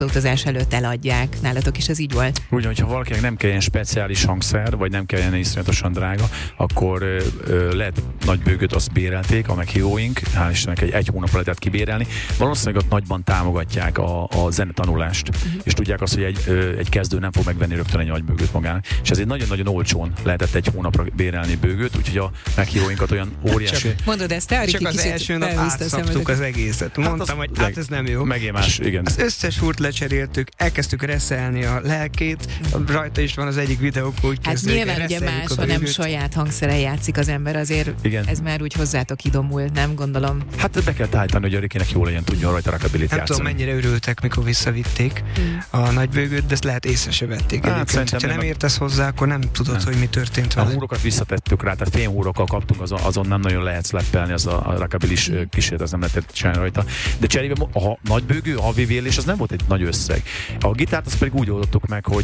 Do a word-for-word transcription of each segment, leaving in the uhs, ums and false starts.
utazás előtt eladják. Nálatok is ez így volt? Úgy, hogyha valakinek nem kell ilyen speciális hangszer, vagy nem kell ilyen iszonyatosan drága, akkor ö, ö, lehet nagy bőgőt, azt bérelték, a meghívóink, hál' Istennek egy, egy hónapra lehetett kibérelni. Valószínűleg ott nagyban támogatják a, a zenetanulást, uh-huh. és tudják azt, hogy egy, ö, egy kezdő nem fog megvenni rögtön egy nagy bőgőt magának. És ezért nagyon-nagyon olcsón lehetett egy hónapra bérelni bőgőt, úgyhogy a meghívóinkat olyan óriási... Csak, mondod ezt, te csak az első nap átszaptuk az egészet. Mondtam, hát az, hogy hát ez nem jó. Megémás, igen. Az összes húrt lecseréltük, elkezdtük reszelni a lelkét, rajta is van az egyik videók, úgy hát kezdődik. Nyilván ugye más, ha nem saját hangszeren játszik az ember, azért igen. Ez már úgy hozzátok idomult, nem gondolom. Hát be kell állítani, hogy a Rikinek jól legyen, tudjon rajta rockabilit játszani. Nem tudom, mennyire örültek, mikor visszavitték mm. a nagybőgőt, de ezt lehet észre se vették. Hát, ha nem, nem értesz hozzá, akkor nem tudod, nem. hogy mi történt vele. A húrokat visszatettük rá, tehát fényhúrokkal kaptunk, azon, azon nem nagyon lehet szleppelni, az a, a rockabilis mm. kísérlet, az nem lehetett csinálni rajta. De cserébe a nagybőgő, a havi vélés, az nem volt egy nagy összeg. A gitárt azt pedig úgy oldottuk meg, hogy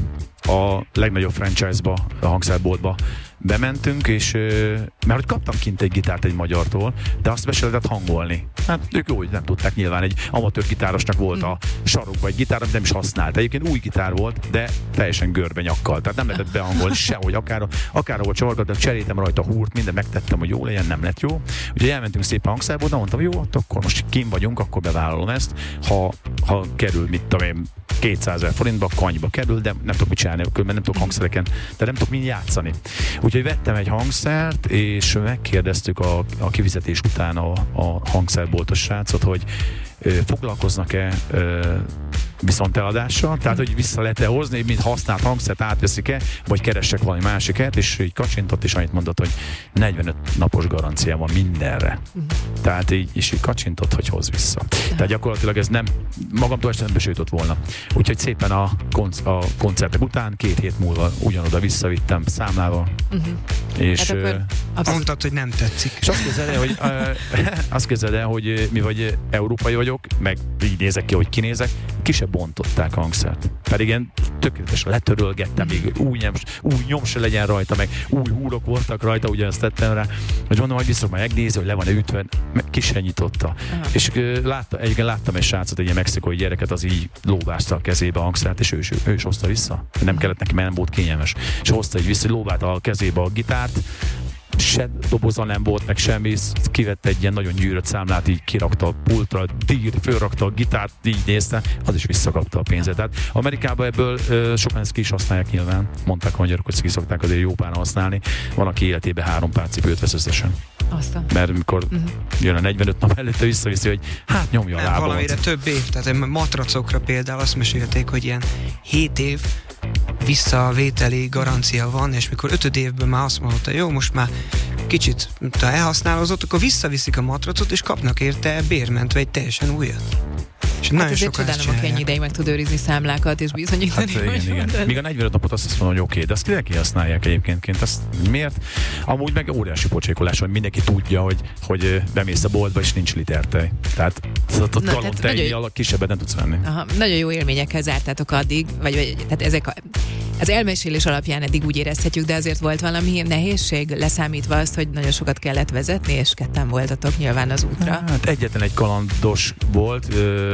a legnagyobb franchise-ba, a hangszerboltba bementünk, és mert hogy kaptam kint egy gitárt egy magyartól, de azt be se lehetett hangolni. Hát ők jó, hogy nem tudták, nyilván egy amatőr gitárosnak volt a sarokba egy gitár, amit nem is használt. Egyébként új gitár volt, de teljesen görbe nyakkal, tehát nem lehetett behangolni sehogy, akár, akár ahol csavargat, de cseréltem rajta a húrt, minden megtettem, hogy jó legyen, nem lett jó. Úgyhogy elmentünk szépen hangszerboltba, mondtam, jó, akkor most kim vagyunk, akkor bevállalom ezt, ha, ha kerül, mit tudom én, kétszázezer forintba, kanyba kerül, de nem tudok mit csinálni, mert nem tudok hangszereken, de nem tudok mind játszani. Úgyhogy vettem egy hangszert, és megkérdeztük a, a kifizetés után a, a hangszerboltos srácot, hogy ö, foglalkoznak-e ö, viszonteladással, tehát hogy vissza lehet-e hozni, mint használt hangszert átveszik-e, vagy keressek valami másiket, és így kacsintott, és annyit mondott, hogy negyvenöt napos garancia van mindenre. Uh-huh. Tehát így, és így kacsintott, hogy hoz vissza. Uh-huh. Tehát gyakorlatilag ez nem, magamtól este nem besőtött volna. Úgyhogy szépen a, konc- a koncertek után, két hét múlva ugyanoda visszavittem számlával, uh-huh. és hát akkor azt mondtad, hogy nem tetszik. És azt képzeld el, hogy, azt képzeld el, hogy mi vagy európai vagyok, meg így nézek ki, hogy kinézek, ki se bontották a hangszert. Pedig én tökéletesen letörölgettem, még új nyom, új nyom se legyen rajta, meg új húrok voltak rajta, ugyanazt tettem rá, hogy mondom, hogy vissza majd megnézi, hogy le van-e ütve, ki se nyitotta. Aha. És uh, látta, egyébként láttam egy srácot, egy ilyen mexikói gyereket, az így lóbázta a kezébe a hangszert, és ő, ő, ő is hozta vissza. Nem kellett neki, mert nem volt kényelmes. És hozta így vissza, hogy lóbálta a kezébe a gitárt, se doboza nem volt, meg semmi, kivette egy ilyen nagyon gyűrött számlát, így kirakta a pultra, dír, fölrakta a gitárt, így nézte, az is visszakapta a pénzet. Tehát Amerikában ebből ö, sokan ezt ki is használják nyilván. Mondták a magyarok, hogy ki szokták azért jó páran használni. Van, aki életében három pár cipőt vesz összesen. Aztán. Mert mikor uh-huh. jön a negyvenöt nap előtte visszaviszi, hogy hát nyomja a lábon. Valamire több év, tehát matracokra például azt mesélték, hogy ilyen hét év visszavételi garancia van, és mikor ötöd évben már azt mondta, jó, most már kicsit elhasználózott, akkor visszaviszik a matracot, és kapnak érte bérmentve egy teljesen újat. És hát nagyon ezért csodálom, aki ennyi ideig meg tud őrizni számlákat, és bizonyítani. Hát, igen, igen. Míg a negyvenöt napot azt mondom, hogy oké, okay, de azt ki használják egyébként. Azt miért? Amúgy meg óriási pocsékolás, hogy mindenki tudja, hogy, hogy bemész a boltba, és nincs litertej. Tehát ott galon tejnél nagyon... kisebbet nem tudsz venni. Aha, nagyon jó élményekkel zártátok addig, vagy, vagy tehát ezek a, az elmesélés alapján eddig úgy érezhetjük, de azért volt valami nehézség, leszámítva azt, hogy nagyon sokat kellett vezetni, és ketten voltatok nyilván az útra. Hát egyetlen egy kalandos volt,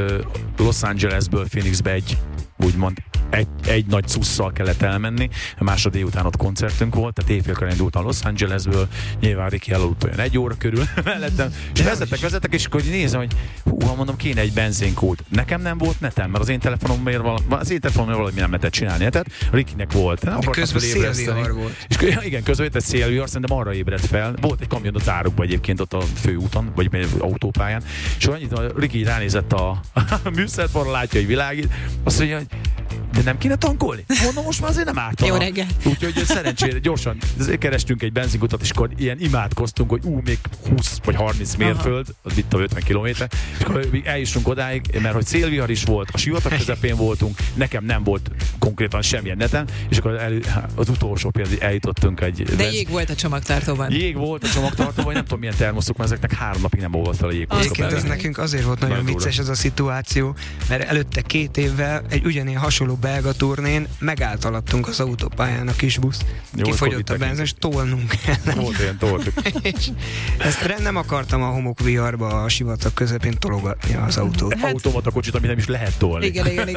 Los Angelesből Phoenixbe egy úgymond egy, egy nagy cusszal kellett elmenni, a második után ott koncertünk volt, tehát éjfélkor indultam Los Angelesből, nyilván Riki elaludt olyan egy óra körül mellettem, és vezetek, vezetek, és akkor nézem, hogy hú, ha mondom, kéne egy benzinkód. Nekem nem volt netem, mert az én telefonomért valami, az én telefonomért valami nem lehetett csinálni, tehát Rikinek volt. Nem közben szélvihar volt. És igen, közben egy szélvihar, szerintem arra ébredt fel. Volt egy kamion az árokba egyébként ott a főúton, vagy egy autópályán, és annyit a Riki ránézett a, a műszerfalra, látja, hogy világít, azt mondja, hogy de nem kéne tankolni? Mondom, most már azért nem ártana. Jó reggelt. Úgyhogy szerencsére gyorsan kerestünk egy benzinkutat, és akkor ilyen imádkoztunk, hogy ú, még húsz vagy harminc mérföld, az itt a ötven kilométer, és akkor eljussunk odáig, mert hogy szélvihar is volt, a sivatag közepén voltunk, nekem nem volt konkrétan semmilyen neten, és akkor el, az utolsó például eljutottunk egy... De benz... jég volt a csomagtartóban. Jég volt a csomagtartóban, nem tudom milyen termoszok, mert ezeknek három napig nem olvadt fel a jég. Ez nekünk azért volt nagyon vicces ez a szituáció, mert előtte két évvel egy ugyanilyen hasonló belga turnén megállt alattunk az autópályán a kis busz. Jó, kifogyott a benzin, és tolnunk kell. Volt ilyen, toltuk. És ezt nem akartam a homokviharba a sivatag közepén tologatni az autót. Hát, automata kocsit, ami nem is lehet tolni. Igen, igen,